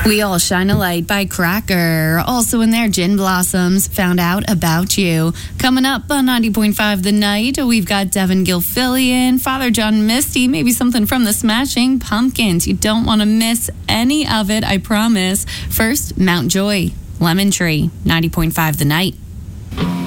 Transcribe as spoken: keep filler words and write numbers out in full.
We All Shine a Light by Cracker. Also in there, Gin Blossoms, Found Out About You. Coming up on ninety point five The Night, we've got Devin Gilfillian, Father John Misty, maybe something from the Smashing Pumpkins. You don't want to miss any of it, I promise. First, Mount Joy, Lemon Tree, ninety point five The Night.